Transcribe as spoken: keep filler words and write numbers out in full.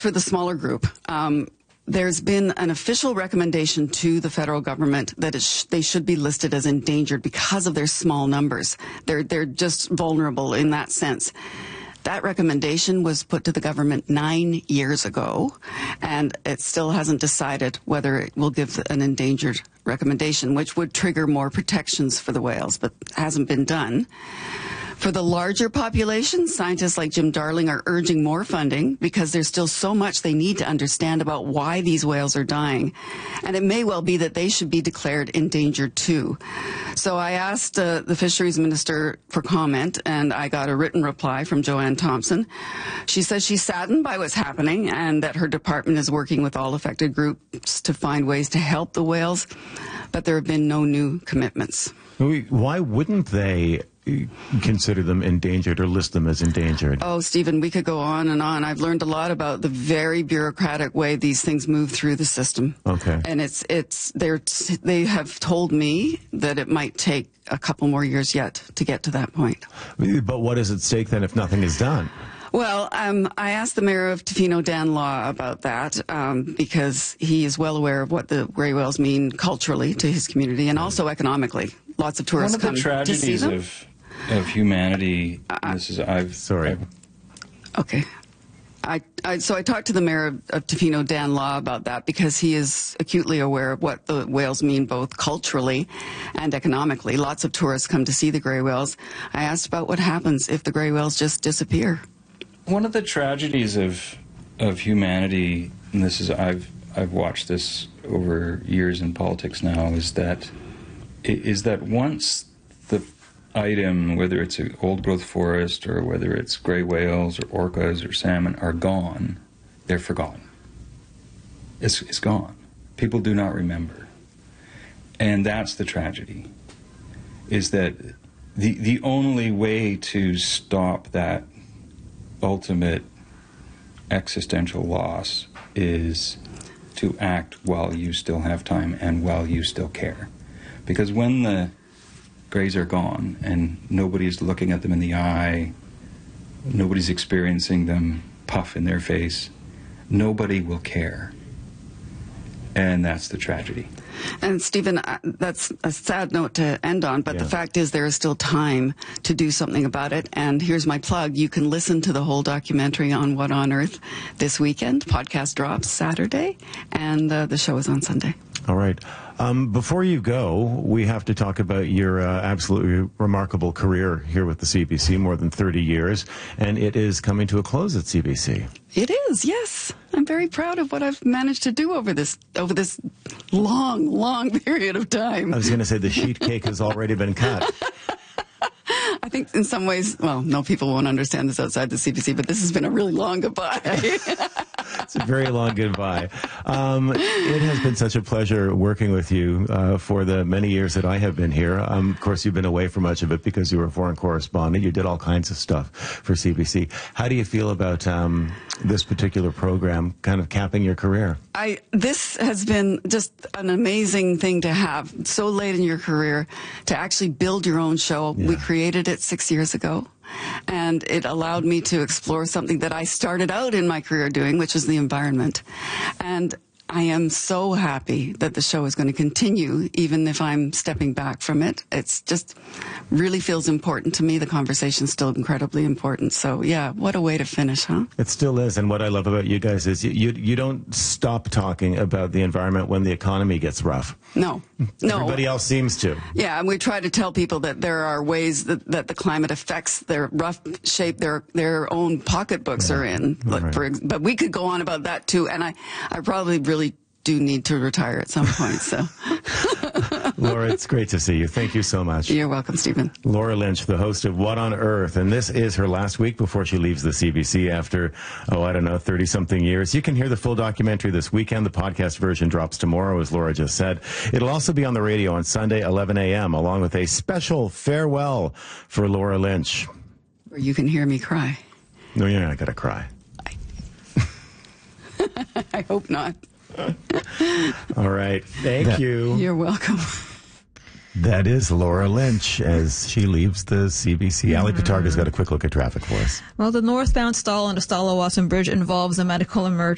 For the smaller group, um, there's been an official recommendation to the federal government that it sh- they should be listed as endangered because of their small numbers. They're they're just vulnerable in that sense. That recommendation was put to the government nine years ago, and it still hasn't decided whether it will give an endangered recommendation, which would trigger more protections for the whales, but hasn't been done. For the larger population, scientists like Jim Darling are urging more funding because there's still so much they need to understand about why these whales are dying. And it may well be that they should be declared endangered too. So I asked uh, the fisheries minister for comment, and I got a written reply from Joanne Thompson. She says she's saddened by what's happening and that her department is working with all affected groups to find ways to help the whales, but there have been no new commitments. Why wouldn't they consider them endangered or list them as endangered? Oh, Stephen, we could go on and on. I've learned a lot about the very bureaucratic way these things move through the system. Okay. And it's it's they're they have told me that it might take a couple more years yet to get to that point. But what is at stake then if nothing is done? Well, um, I asked the mayor of Tofino, Dan Law, about that um, because he is well aware of what the gray whales mean culturally to his community and also economically. Lots of tourists come to see them. One of the tragedies of, of humanity, uh, this is, I've... Sorry. I've, okay. I, I, so I talked to the mayor of, of Tofino, Dan Law, about that because he is acutely aware of what the whales mean both culturally and economically. Lots of tourists come to see the gray whales. I asked about what happens if the gray whales just disappear. One of the tragedies of of humanity, and this is I've I've watched this over years in politics now, is that is that once the item, whether it's an old growth forest or whether it's gray whales or orcas or salmon, are gone, they're forgotten. It's it's gone. People do not remember, and that's the tragedy. Is that the the only way to stop that ultimate existential loss is to act while you still have time and while you still care. Because when the grays are gone and nobody's looking at them in the eye, nobody's experiencing them puff in their face, nobody will care. And that's the tragedy. And Stephen, uh, that's a sad note to end on, but yeah. The fact is there is still time to do something about it. And here's my plug. You can listen to the whole documentary on What on Earth this weekend. Podcast drops Saturday, and uh, the show is on Sunday. All right. Um, before you go, we have to talk about your uh, absolutely remarkable career here with the C B C, more than thirty years, and it is coming to a close at C B C. It is, yes. I'm very proud of what I've managed to do over this over this long, long period of time. I was going to say the sheet cake has already been cut. I think in some ways, well, no, people won't understand this outside the C B C, but this has been a really long goodbye. It's a very long goodbye. Um, it has been such a pleasure working with you uh, for the many years that I have been here. Um, of course, you've been away for much of it because you were a foreign correspondent. You did all kinds of stuff for C B C. How do you feel about um, this particular program kind of capping your career? I this has been just an amazing thing to have so late in your career to actually build your own show. Yeah. We created it six years ago. And it allowed me to explore something that I started out in my career doing, which is the environment. And I am so happy that the show is going to continue, even if I'm stepping back from it. It's just really feels important to me. The conversation's still incredibly important. So, yeah, what a way to finish, huh? It still is. And what I love about you guys is you, you, you don't stop talking about the environment when the economy gets rough. No. No. Everybody else seems to. Yeah, and we try to tell people that there are ways that, that the climate affects their rough shape their their own pocketbooks yeah. are in. Like, right. for, but we could go on about that, too. And I, I probably really do need to retire at some point, so. Laura, it's great to see you. Thank you so much. You're welcome, Stephen. Laura Lynch, the host of What on Earth, and this is her last week before she leaves the C B C after, oh, I don't know, thirty-something years. You can hear the full documentary this weekend. The podcast version drops tomorrow, as Laura just said. It'll also be on the radio on Sunday, eleven a.m., along with a special farewell for Laura Lynch. Where you can hear me cry. No, you're not going to cry. I, I hope not. All right. Thank that, you. You're welcome. That is Laura Lynch as she leaves the C B C. Mm-hmm. Ali Katarga's got a quick look at traffic for us. Well, the northbound stall on the Stalla-Watson Bridge involves a medical emergency.